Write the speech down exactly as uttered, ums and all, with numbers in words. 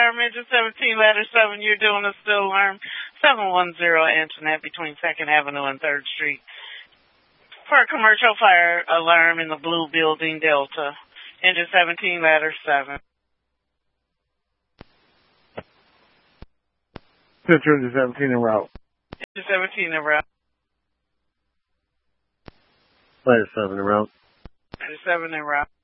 alarm, engine seventeen, ladder seven, you're doing a still alarm, seven one zero Internet between second Avenue and third Street. For a commercial fire alarm in the blue building, Delta, engine seventeen, ladder seven. Central engine seventeen en route. Engine seventeen en route. Ladder seven en route. Ladder seven en route.